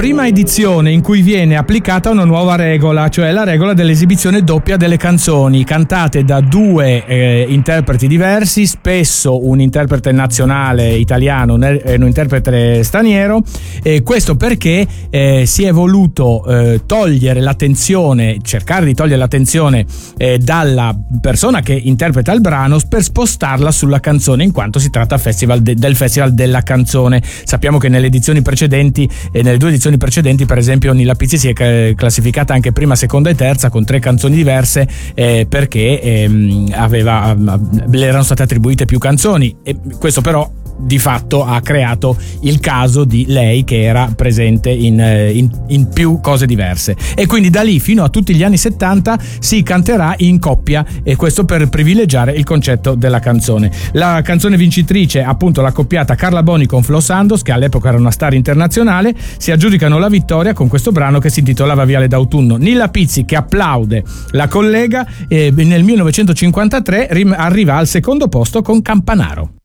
prima edizione in cui viene applicata una nuova regola, cioè la regola dell'esibizione doppia delle canzoni cantate da due interpreti diversi, spesso un interprete nazionale italiano e un interprete straniero. Questo perché si è voluto togliere l'attenzione, cercare di togliere l'attenzione dalla persona che interpreta il brano per spostarla sulla canzone, in quanto si tratta del Festival della Canzone. Sappiamo che nelle due edizioni precedenti, per esempio, Nilla Pizzi si è classificata anche prima, seconda e terza con 3 canzoni diverse, perché le erano state attribuite più canzoni, e questo però di fatto ha creato il caso di lei che era presente in più cose diverse, e quindi da lì fino a tutti gli anni 70 si canterà in coppia, e questo per privilegiare il concetto della canzone. La canzone vincitrice, appunto l'accoppiata Carla Boni con Flo Sandos, che all'epoca era una star internazionale, si aggiudicano la vittoria con questo brano che si intitolava Viale d'autunno. Nilla Pizzi, che applaude la collega, nel 1953 arriva al secondo posto con Campanaro.